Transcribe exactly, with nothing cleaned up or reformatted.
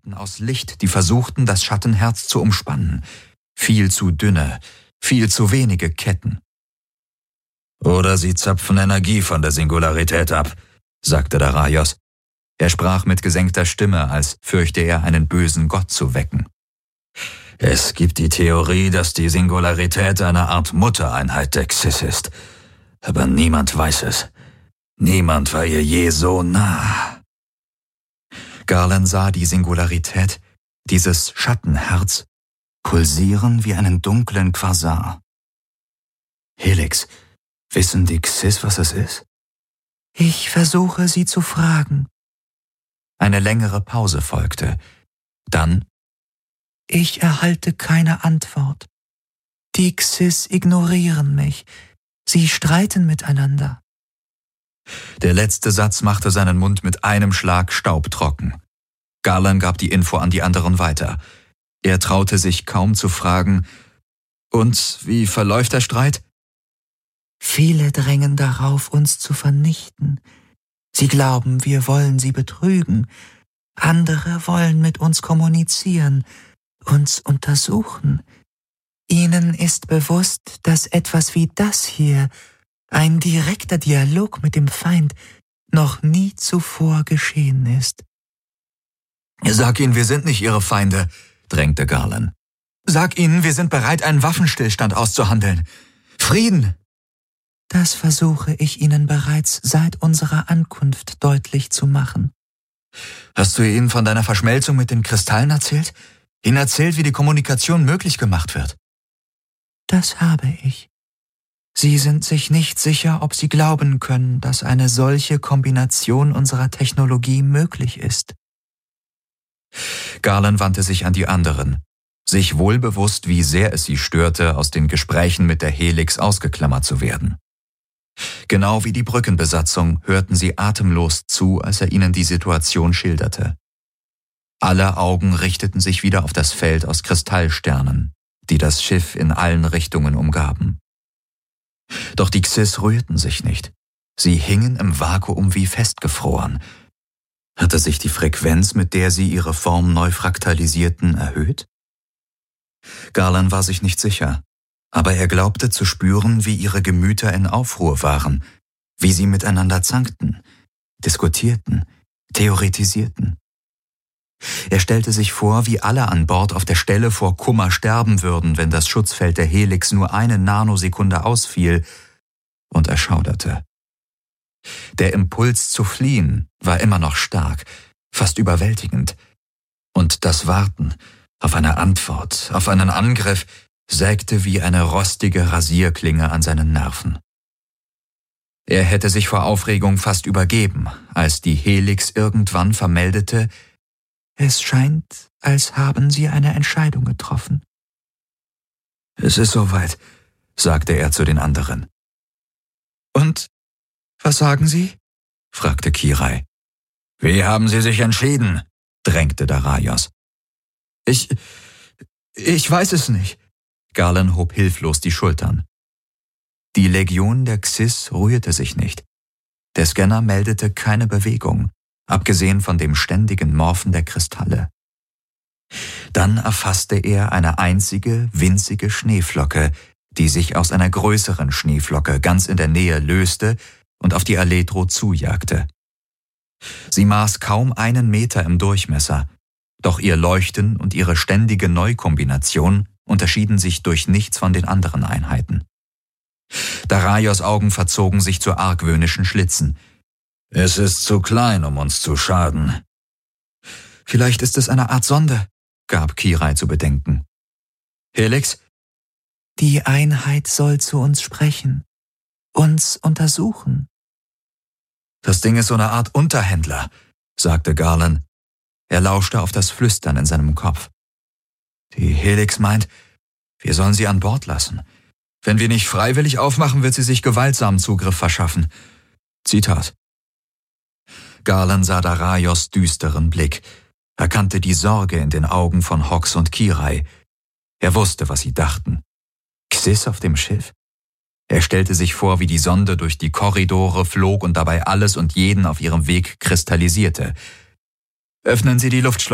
Ketten aus Licht, die versuchten, das Schattenherz zu umspannen. Viel zu dünne, viel zu wenige Ketten. »Oder sie zapfen Energie von der Singularität ab«, sagte Daraios. Er sprach mit gesenkter Stimme, als fürchte er, einen bösen Gott zu wecken. »Es gibt die Theorie, dass die Singularität eine Art Muttereinheit der Xyz ist. Aber niemand weiß es. Niemand war ihr je so nah.« Garland sah die Singularität, dieses Schattenherz, pulsieren wie einen dunklen Quasar. »Helix, wissen die Xyz, was es ist?« »Ich versuche, sie zu fragen.« Eine längere Pause folgte. Dann: »Ich erhalte keine Antwort. Die Xyz ignorieren mich. Sie streiten miteinander.« Der letzte Satz machte seinen Mund mit einem Schlag staubtrocken. Garland gab die Info an die anderen weiter. Er traute sich kaum zu fragen: »Und wie verläuft der Streit?« »Viele drängen darauf, uns zu vernichten. Sie glauben, wir wollen sie betrügen. Andere wollen mit uns kommunizieren, uns untersuchen. Ihnen ist bewusst, dass etwas wie das hier, ein direkter Dialog mit dem Feind, noch nie zuvor geschehen ist.« »Sag ihnen, wir sind nicht ihre Feinde«, drängte Garland. »Sag ihnen, wir sind bereit, einen Waffenstillstand auszuhandeln. Frieden!« »Das versuche ich ihnen bereits seit unserer Ankunft deutlich zu machen.« »Hast du ihnen von deiner Verschmelzung mit den Kristallen erzählt? Ihnen erzählt, wie die Kommunikation möglich gemacht wird?« »Das habe ich. Sie sind sich nicht sicher, ob sie glauben können, dass eine solche Kombination unserer Technologie möglich ist.« Garland wandte sich an die anderen, sich wohl bewusst, wie sehr es sie störte, aus den Gesprächen mit der Helix ausgeklammert zu werden. Genau wie die Brückenbesatzung hörten sie atemlos zu, als er ihnen die Situation schilderte. Alle Augen richteten sich wieder auf das Feld aus Kristallsternen, die das Schiff in allen Richtungen umgaben. Doch die Xyz rührten sich nicht. Sie hingen im Vakuum wie festgefroren. Hatte sich die Frequenz, mit der sie ihre Form neu fraktalisierten, erhöht? Garland war sich nicht sicher, aber er glaubte zu spüren, wie ihre Gemüter in Aufruhr waren, wie sie miteinander zankten, diskutierten, theoretisierten. Er stellte sich vor, wie alle an Bord auf der Stelle vor Kummer sterben würden, wenn das Schutzfeld der Helix nur eine Nanosekunde ausfiel, und er schauderte. Der Impuls zu fliehen war immer noch stark, fast überwältigend, und das Warten auf eine Antwort, auf einen Angriff, sägte wie eine rostige Rasierklinge an seinen Nerven. Er hätte sich vor Aufregung fast übergeben, als die Helix irgendwann vermeldete: »Es scheint, als haben Sie eine Entscheidung getroffen.« »Es ist soweit«, sagte er zu den anderen. »Und was sagen Sie?« fragte Kirai. »Wie haben Sie sich entschieden?« drängte Daraios. »Ich... ich weiß es nicht.« Garland hob hilflos die Schultern. Die Legion der Xyz rührte sich nicht. Der Scanner meldete keine Bewegung, abgesehen von dem ständigen Morphen der Kristalle. Dann erfasste er eine einzige, winzige Schneeflocke, die sich aus einer größeren Schneeflocke ganz in der Nähe löste und auf die Aletro zujagte. Sie maß kaum einen Meter im Durchmesser, doch ihr Leuchten und ihre ständige Neukombination unterschieden sich durch nichts von den anderen Einheiten. Daraios Augen verzogen sich zu argwöhnischen Schlitzen. »Es ist zu klein, um uns zu schaden.« »Vielleicht ist es eine Art Sonde«, gab Kirai zu bedenken. »Helix?« »Die Einheit soll zu uns sprechen, uns untersuchen.« »Das Ding ist so eine Art Unterhändler«, sagte Garland. Er lauschte auf das Flüstern in seinem Kopf. »Die Helix meint, wir sollen sie an Bord lassen. Wenn wir nicht freiwillig aufmachen, wird sie sich gewaltsam Zugriff verschaffen.« Zitat. Garland sah Daraios düsteren Blick, erkannte die Sorge in den Augen von Hox und Kirai. Er wusste, was sie dachten. Xyz auf dem Schiff? Er stellte sich vor, wie die Sonde durch die Korridore flog und dabei alles und jeden auf ihrem Weg kristallisierte. »Öffnen Sie die Luftschleuse«,